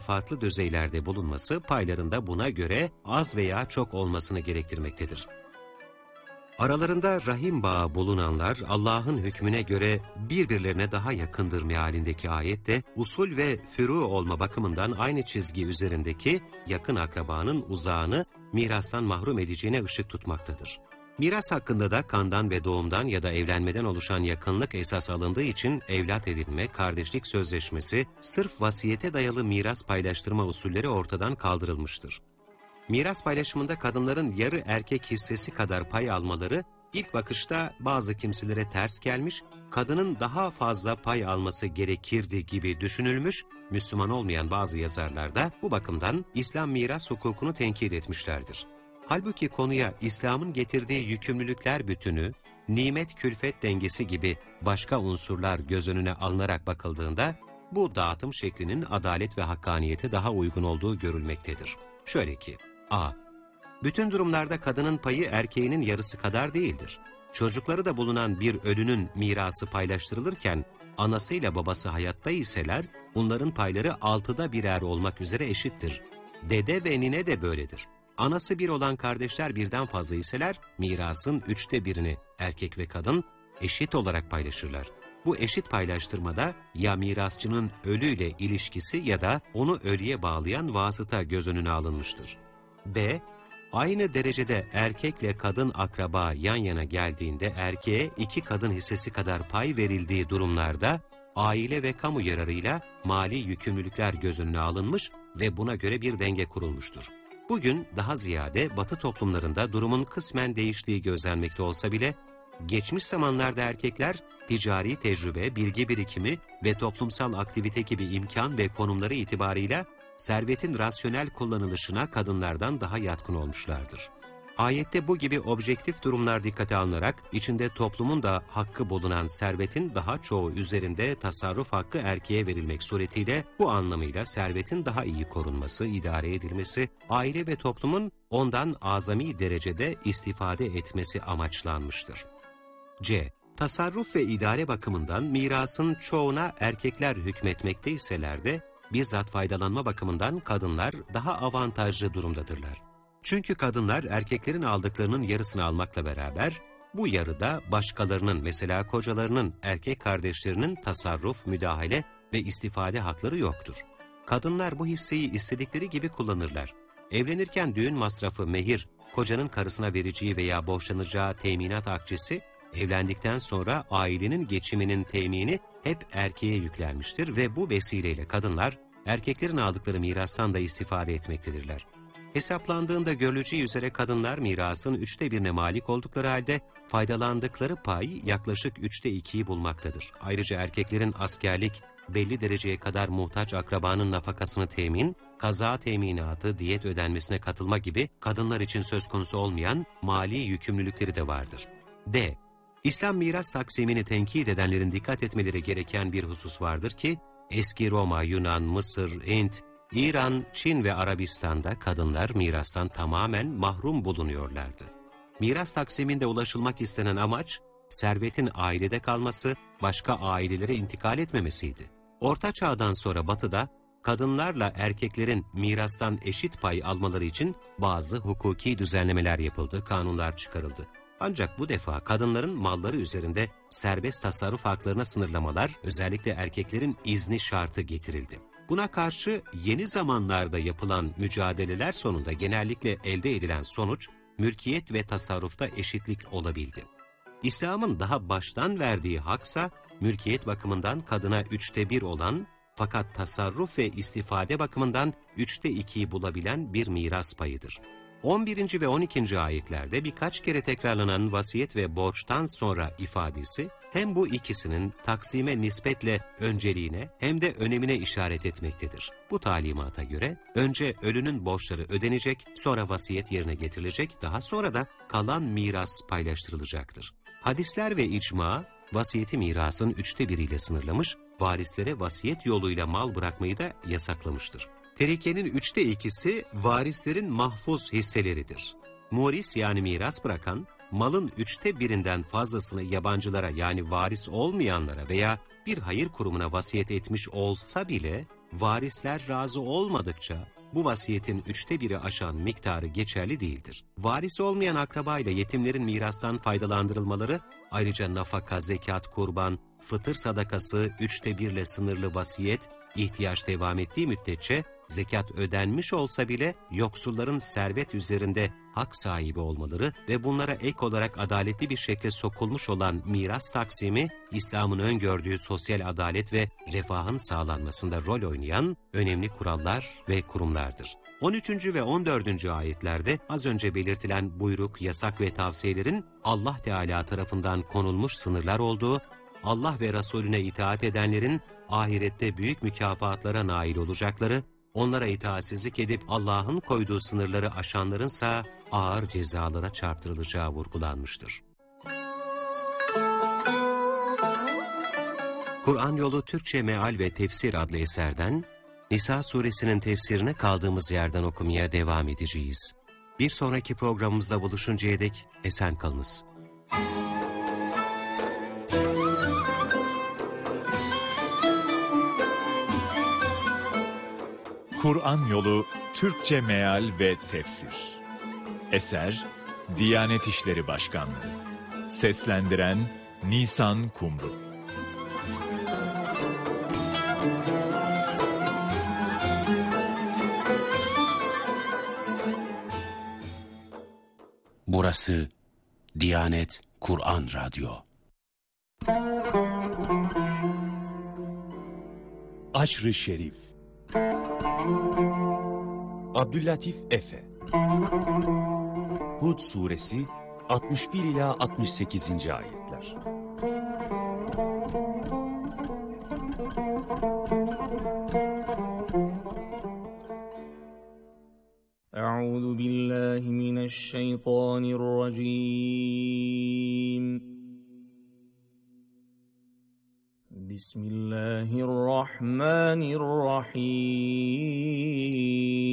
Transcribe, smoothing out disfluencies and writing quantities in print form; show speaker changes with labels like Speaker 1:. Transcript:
Speaker 1: farklı düzeylerde bulunması paylarında buna göre az veya çok olmasını gerektirmektedir. Aralarında rahim bağı bulunanlar Allah'ın hükmüne göre birbirlerine daha yakındır mealindeki ayette usul ve furu olma bakımından aynı çizgi üzerindeki yakın akrabanın uzağını mirastan mahrum edeceğine ışık tutmaktadır. Miras hakkında da kandan ve doğumdan ya da evlenmeden oluşan yakınlık esas alındığı için evlat edinme, kardeşlik sözleşmesi, sırf vasiyete dayalı miras paylaştırma usulleri ortadan kaldırılmıştır. Miras paylaşımında kadınların yarı erkek hissesi kadar pay almaları ilk bakışta bazı kimselere ters gelmiş, kadının daha fazla pay alması gerekirdi gibi düşünülmüş, Müslüman olmayan bazı yazarlar da bu bakımdan İslam miras hukukunu tenkit etmişlerdir. Halbuki konuya İslam'ın getirdiği yükümlülükler bütünü, nimet külfet dengesi gibi başka unsurlar göz önüne alınarak bakıldığında, bu dağıtım şeklinin adalet ve hakkaniyete daha uygun olduğu görülmektedir. Şöyle ki, a. Bütün durumlarda kadının payı erkeğinin yarısı kadar değildir. Çocukları da bulunan bir ölünün mirası paylaştırılırken, anasıyla babası hayatta iseler, bunların payları 6'da birer olmak üzere eşittir. Dede ve nine de böyledir. Anası bir olan kardeşler birden fazla iseler, mirasın 1/3'ünü erkek ve kadın eşit olarak paylaşırlar. Bu eşit paylaştırmada ya mirasçının ölüyle ilişkisi ya da onu ölüye bağlayan vasıta göz önüne alınmıştır. B. Aynı derecede erkekle kadın akraba yan yana geldiğinde erkeğe 2 kadın hissesi kadar pay verildiği durumlarda aile ve kamu yararıyla mali yükümlülükler göz önüne alınmış ve buna göre bir denge kurulmuştur. Bugün daha ziyade Batı toplumlarında durumun kısmen değiştiği gözlenmekte olsa bile, geçmiş zamanlarda erkekler ticari tecrübe, bilgi birikimi ve toplumsal aktivite gibi imkan ve konumları itibarıyla servetin rasyonel kullanılışına kadınlardan daha yatkın olmuşlardır. Ayette bu gibi objektif durumlar dikkate alınarak, içinde toplumun da hakkı bulunan servetin daha çoğu üzerinde tasarruf hakkı erkeğe verilmek suretiyle bu anlamıyla servetin daha iyi korunması, idare edilmesi, aile ve toplumun ondan azami derecede istifade etmesi amaçlanmıştır. C. Tasarruf ve idare bakımından mirasın çoğuna erkekler hükmetmekteyseler de, bizzat faydalanma bakımından kadınlar daha avantajlı durumdadırlar. Çünkü kadınlar erkeklerin aldıklarının yarısını almakla beraber, bu yarıda başkalarının mesela kocalarının, erkek kardeşlerinin tasarruf, müdahale ve istifade hakları yoktur. Kadınlar bu hisseyi istedikleri gibi kullanırlar. Evlenirken düğün masrafı, mehir, kocanın karısına vereceği veya borçlanacağı teminat akçesi, evlendikten sonra ailenin geçiminin temini hep erkeğe yüklenmiştir ve bu vesileyle kadınlar, erkeklerin aldıkları mirastan da istifade etmektedirler. Hesaplandığında görüleceği üzere kadınlar mirasın 1/3'üne malik oldukları halde faydalandıkları pay yaklaşık 2/3'ü bulmaktadır. Ayrıca erkeklerin askerlik, belli dereceye kadar muhtaç akrabanın nafakasını temin, kaza teminatı, diyet ödenmesine katılma gibi kadınlar için söz konusu olmayan mali yükümlülükleri de vardır. D. İslam miras taksimini tenkit edenlerin dikkat etmeleri gereken bir husus vardır ki, eski Roma, Yunan, Mısır, Hint, İran, Çin ve Arabistan'da kadınlar mirastan tamamen mahrum bulunuyorlardı. Miras taksiminde ulaşılmak istenen amaç, servetin ailede kalması, başka ailelere intikal etmemesiydi. Orta Çağ'dan sonra Batı'da, kadınlarla erkeklerin mirastan eşit pay almaları için bazı hukuki düzenlemeler yapıldı, kanunlar çıkarıldı. Ancak bu defa kadınların malları üzerinde serbest tasarruf haklarına sınırlamalar, özellikle erkeklerin izni şartı getirildi. Buna karşı yeni zamanlarda yapılan mücadeleler sonunda genellikle elde edilen sonuç, mülkiyet ve tasarrufta eşitlik olabildi. İslam'ın daha baştan verdiği haksa, mülkiyet bakımından kadına 1/3 olan, fakat tasarruf ve istifade bakımından 2/3'ü bulabilen bir miras payıdır. 11. ve 12. ayetlerde birkaç kere tekrarlanan vasiyet ve borçtan sonra ifadesi, hem bu ikisinin taksime nispetle önceliğine hem de önemine işaret etmektedir. Bu talimata göre önce ölünün borçları ödenecek, sonra vasiyet yerine getirilecek, daha sonra da kalan miras paylaştırılacaktır. Hadisler ve icma, vasiyeti mirasın 1/3'üyle sınırlamış, varislere vasiyet yoluyla mal bırakmayı da yasaklamıştır. Terikenin 2/3'ü varislerin mahfuz hisseleridir. Muris yani miras bırakan, malın 1/3'ünden fazlasını yabancılara yani varis olmayanlara veya bir hayır kurumuna vasiyet etmiş olsa bile, varisler razı olmadıkça bu vasiyetin 1/3'ü aşan miktarı geçerli değildir. Varis olmayan akraba ile yetimlerin mirastan faydalandırılmaları, ayrıca nafaka, zekat, kurban, fıtır sadakası, 1/3 ile sınırlı vasiyet, ihtiyaç devam ettiği müddetçe zekat ödenmiş olsa bile yoksulların servet üzerinde hak sahibi olmaları ve bunlara ek olarak adaletli bir şekilde sokulmuş olan miras taksimi, İslam'ın öngördüğü sosyal adalet ve refahın sağlanmasında rol oynayan önemli kurallar ve kurumlardır. 13. ve 14. ayetlerde az önce belirtilen buyruk, yasak ve tavsiyelerin Allah Teala tarafından konulmuş sınırlar olduğu, Allah ve Resulüne itaat edenlerin ahirette büyük mükafatlara nail olacakları, onlara itaatsizlik edip Allah'ın koyduğu sınırları aşanlarınsa ağır cezalara çarptırılacağı vurgulanmıştır. Kur'an Yolu Türkçe Meal ve Tefsir adlı eserden Nisa suresinin tefsirine kaldığımız yerden okumaya devam edeceğiz. Bir sonraki programımızda buluşuncaya dek esen kalınız.
Speaker 2: Kur'an Yolu Türkçe Meal ve Tefsir. Eser Diyanet İşleri Başkanlığı. Seslendiren Nisan Kumru.
Speaker 3: Burası Diyanet Kur'an Radyo.
Speaker 4: Aşr-ı Şerif. Abdüllatif Efe. Hud Suresi 61 ila 68. ayetler.
Speaker 5: Euzu billahi mineşşeytanirracim. Bismillahirrahmanirrahim.